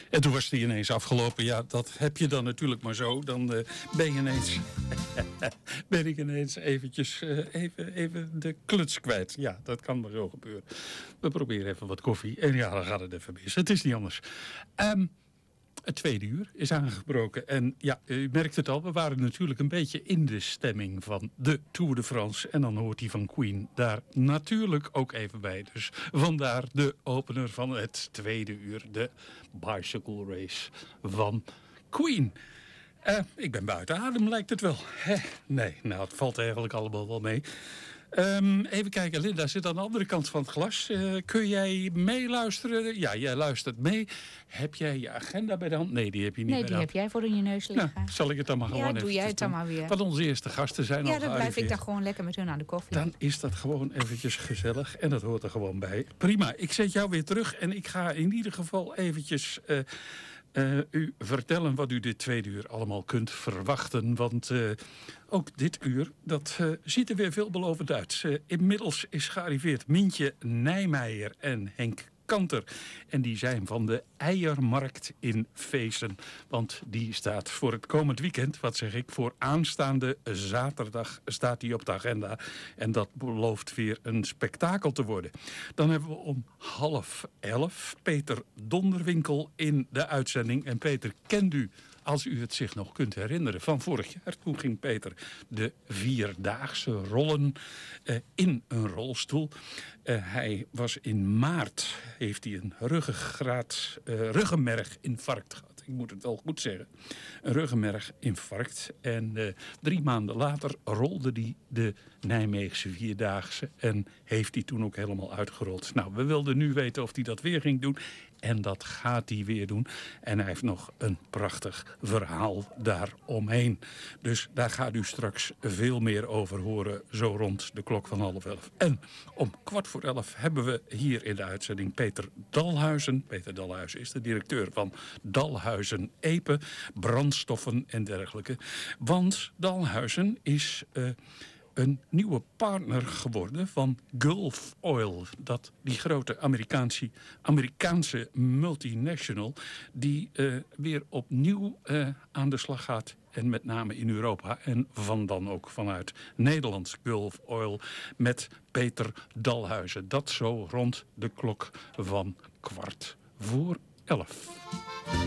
En toen was die ineens afgelopen. Ja, dat heb je dan natuurlijk maar zo. Dan ben je ineens... ben ik ineens eventjes even de kluts kwijt. Ja, dat kan maar zo gebeuren. We proberen even wat koffie. En ja, dan gaat het even mis. Het is niet anders. Het tweede uur is aangebroken. En ja, u merkt het al, we waren natuurlijk een beetje in de stemming van de Tour de France. En dan hoort die van Queen daar natuurlijk ook even bij. Dus vandaar de opener van het tweede uur, de Bicycle Race van Queen. Ik ben buiten adem, lijkt het wel. Nee, nou, het valt eigenlijk allemaal wel mee. Even kijken, Linda zit aan de andere kant van het glas. Kun jij meeluisteren? Ja, jij luistert mee. Heb jij je agenda bij de hand? Nee, die heb je niet bij de hand. Nee, die heb jij voor in je neus liggen. Nou, zal ik het dan maar gewoon even doe jij het dan maar weer. Want onze eerste gasten zijn al dan blijf ik dan gewoon lekker met hun aan de koffie. Dan is dat gewoon eventjes gezellig. En dat hoort er gewoon bij. Prima, ik zet jou weer terug. En ik ga in ieder geval eventjes... u vertellen wat u dit tweede uur allemaal kunt verwachten. Want ook dit uur, dat ziet er weer veelbelovend uit. Inmiddels is gearriveerd Mientje Nijmeijer en Henk Kanter. En die zijn van de Eiermarkt in Veessen. Want die staat voor het komend weekend, wat zeg ik, voor aanstaande zaterdag staat die op de agenda. En dat belooft weer een spektakel te worden. Dan hebben we om 10:30 Peter Donderwinkel in de uitzending. En Peter kent u, als u het zich nog kunt herinneren, van vorig jaar. Toen ging Peter de 4-daagse rollen in een rolstoel. Hij was in maart, heeft hij een ruggenmerginfarct gehad. Ik moet het wel goed zeggen. Een ruggenmerginfarct. En 3 maanden later rolde hij de Nijmeegse 4-daagse. En heeft hij toen ook helemaal uitgerold. Nou, we wilden nu weten of hij dat weer ging doen. En dat gaat hij weer doen. En hij heeft nog een prachtig verhaal daaromheen. Dus daar gaat u straks veel meer over horen. Zo rond de klok van 10:30. En om 11:15 hebben we hier in de uitzending Peter Dalhuizen. Peter Dalhuizen is de directeur van Dalhuizen Epe. Brandstoffen en dergelijke. Want Dalhuizen is... een nieuwe partner geworden van Gulf Oil. Die grote Amerikaanse multinational... die weer opnieuw aan de slag gaat. En met name in Europa. En dan ook vanuit Nederland. Gulf Oil met Peter Dalhuizen. Dat zo rond de klok van 11:15.